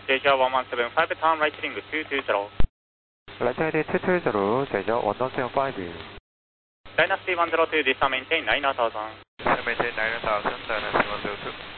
Jeju 1175, turn right heading 220. Right heading 220, Jeju 1175. Dynasty 102, this maintain 9000. Maintain 9000, Dynasty 102.